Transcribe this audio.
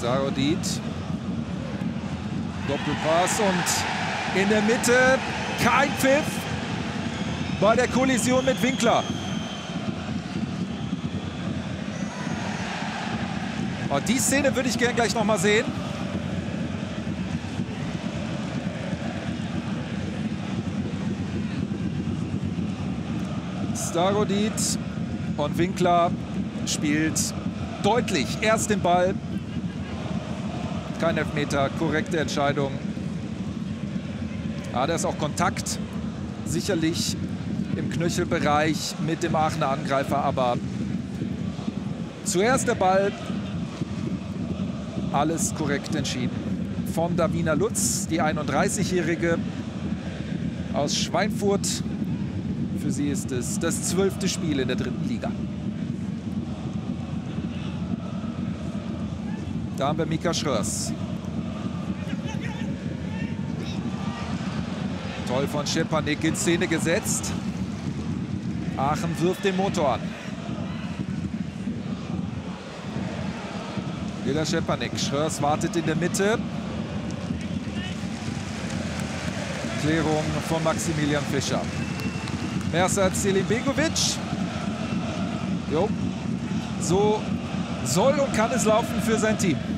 Starodit. Doppelpass und in der Mitte kein Pfiff bei der Kollision mit Winkler. Und die Szene würde ich gerne gleich noch mal sehen. Starodit und Winkler spielt deutlich erst den Ball. Kein Elfmeter, korrekte Entscheidung. Da ist auch Kontakt, sicherlich im Knöchelbereich mit dem Aachener Angreifer, aber zuerst der Ball, alles korrekt entschieden. Von Davina Lutz, die 31-Jährige aus Schweinfurt. Für sie ist es das 12. Spiel in der 3. Liga. Da haben wir Mika Schröers. Toll von Szczepanik in Szene gesetzt. Aachen wirft den Motor an. Wieder Szczepanik. Schröers wartet in der Mitte. Klärung von Maximilian Fischer. Mersat Selimbegovic. Jo. So soll und kann es laufen für sein Team.